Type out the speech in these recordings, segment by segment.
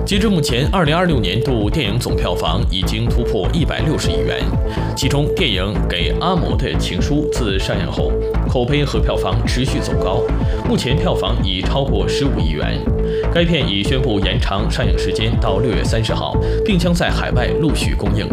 截至目前，2026年度电影总票房已经突破160亿元，其中电影《给阿嬷的情书》自上映后，口碑和票房持续走高，目前票房已超过15亿元。该片已宣布延长上映时间到6月30号，并将在海外陆续公映。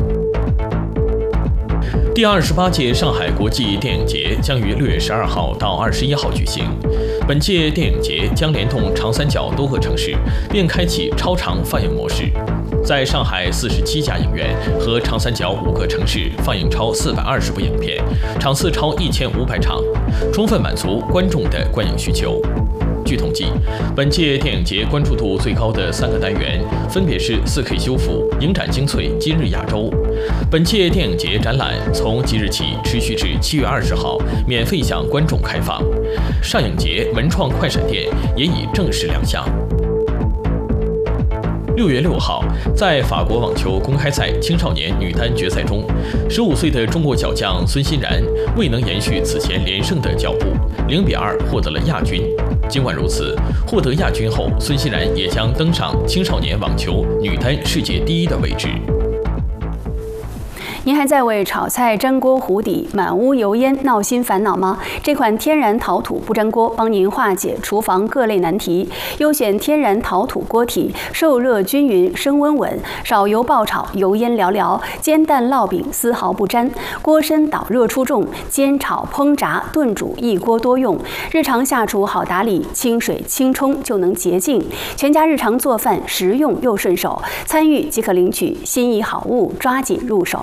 第28届上海国际电影节将于6月12号到21号举行。本届电影节将联动长三角多个城市，并开启超长放映模式，在上海47家影院和长三角5个城市放映超420部影片，场次超1500场，充分满足观众的观影需求。据统计，本届电影节关注度最高的3个单元分别是4K 修复、影展精粹、今日亚洲。本届电影节展览从即日起持续至7月20号，免费向观众开放。上影节文创快闪店也已正式亮相。6月6号，在法国网球公开赛青少年女单决赛中，15岁的中国小将孙欣然未能延续此前连胜的脚步，0-2获得了亚军。尽管如此，获得亚军后，孙欣然也将登上青少年网球女单世界第1的位置。 您还在为炒菜粘锅糊底、满屋油烟闹心烦恼吗？这款天然陶土不粘锅帮您化解厨房各类难题。优选天然陶土锅体，受热均匀，升温稳，少油爆炒，油烟寥寥，煎蛋烙饼丝毫不粘。锅身导热出众，煎炒烹炸炖煮一锅多用。日常下厨好打理，清水轻冲就能洁净。全家日常做饭实用又顺手，参与即可领取心意好物，抓紧入手。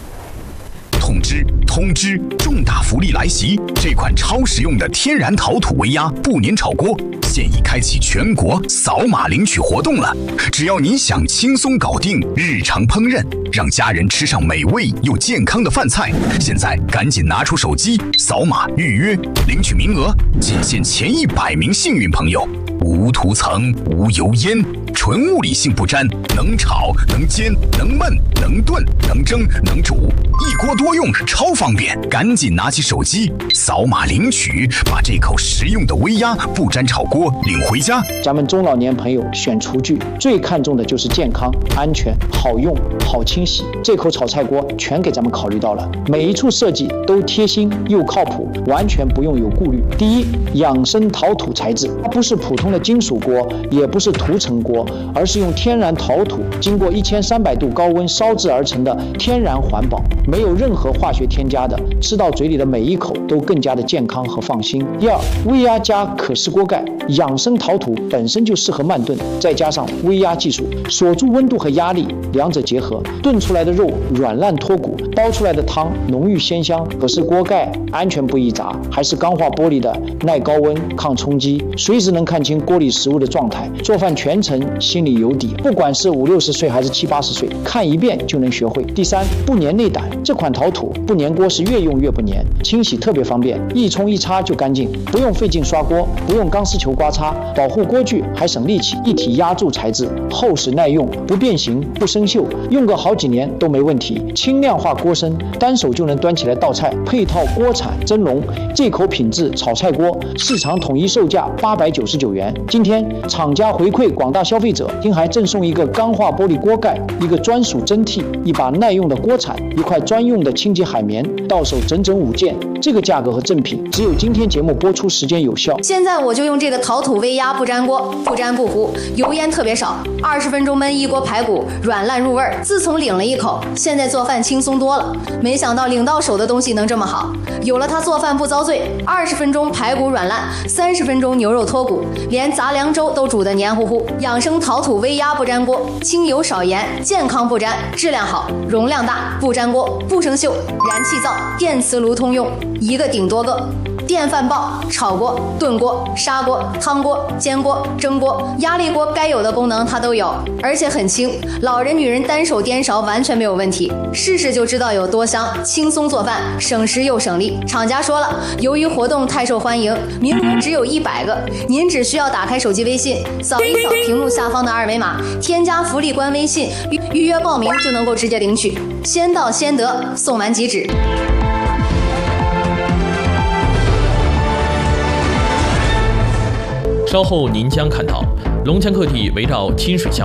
通知！重大福利来袭！这款超实用的天然陶土微压不粘炒锅现已开启全国扫码领取活动了。只要您想轻松搞定日常烹饪，让家人吃上美味又健康的饭菜，现在赶紧拿出手机扫码预约领取名额，仅限前100名幸运朋友。无涂层、无油烟，纯物理性不粘，能炒能煎能焖能炖能蒸能煮，一锅多用，超方便！赶紧拿起手机扫码领取，把这口实用的微压不粘炒锅领回家。 咱们中老年朋友选厨具最看重的就是健康、安全、好用、好清洗。这口炒菜锅全给咱们考虑到了，每一处设计都贴心又靠谱，完全不用有顾虑。第一，养生陶土材质，它不是普通的金属锅，也不是涂层锅，而是用天然陶土经过1300度高温烧制而成的天然环保，没有任何化学添加的，吃到嘴里的每一口都更加的健康和放心。第二，微压加可视锅盖，养生陶土本身就适合慢炖，再加上微压技术，锁住温度和压力，两者结合，炖出来的肉软烂脱骨，煲出来的汤浓郁鲜香。可视锅盖安全不易砸，还是钢化玻璃的，耐高温、抗冲击，随时能看清锅里食物的状态，做饭全程心里有底。不管是50、60岁还是70、80岁，看一遍就能学会。第三，不粘内胆，这款陶土不粘锅是越用越不粘，清洗特别方便，一冲一擦就干净，不用费劲刷锅，不用钢丝球刮擦，保护锅具还省力气。一体压铸材质，厚实耐用，不变形不生锈，用个好几年都没问题。轻量化锅身，单手就能端起来倒菜，配套锅铲蒸笼，这口品质炒菜锅市场统一售价899元。今天厂家回馈广大消费者，今还赠送一个钢化玻璃锅盖，一个专属蒸屉，一把耐用的锅铲，一块专用的清洁海绵，到手整整5件。这个价格和赠品只有今天节目播出时间有效。 现在我就用这个陶土微压不粘锅，不粘不糊，油烟特别少，20分钟焖一锅排骨，软烂入味儿。自从领了一口，现在做饭轻松多了。没想到领到手的东西能这么好，有了它做饭不遭罪。20分钟排骨软烂，30分钟牛肉脱骨，连杂粮粥都煮得黏糊糊。养生陶土微压不粘锅，轻油少盐，健康不粘，质量好，容量大，不粘锅，不生锈，燃气灶、电磁炉通用，一个顶多个。电饭煲、炒锅、炖锅、砂锅、汤锅、煎锅、蒸锅、压力锅，该有的功能它都有，而且很轻，老人女人单手颠勺完全没有问题。试试就知道有多香，轻松做饭，省时又省力。厂家说了，由于活动太受欢迎，名额只有100个，您只需要打开手机微信，扫一扫屏幕下方的2维码，添加福利官微信，预约报名就能够直接领取，先到先得，送完即止。 稍后您将看到，龙江各地围绕亲水项